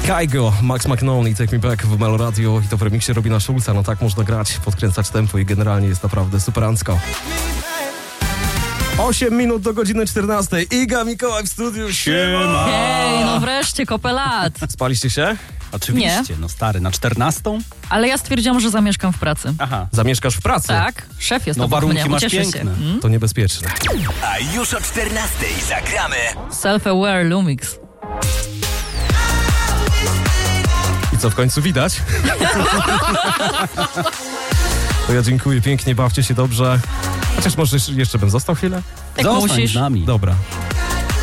Kygo, Max McNown i Take Me Back w Melo Radio i to w remiksie Robina Schulza. No tak można grać, podkręcać tempo i generalnie jest naprawdę superancko. 8 minut do godziny 14. Iga, Mikołaj w studiu. Siema! Hej, no wreszcie, kopę lat. Spaliście się? Oczywiście, no stary, na 14? Ale ja stwierdziłam, że zamieszkam w pracy. Aha. Zamieszkasz w pracy? Tak, szef jest No obok warunki mnie, masz ucieszy piękne. się. To niebezpieczne. A już o 14 zagramy Self-Aware Lumix. I co w końcu widać? To ja dziękuję pięknie, bawcie się dobrze. Chociaż może jeszcze bym został chwilę? Jak Zostań musisz. z nami. Dobra.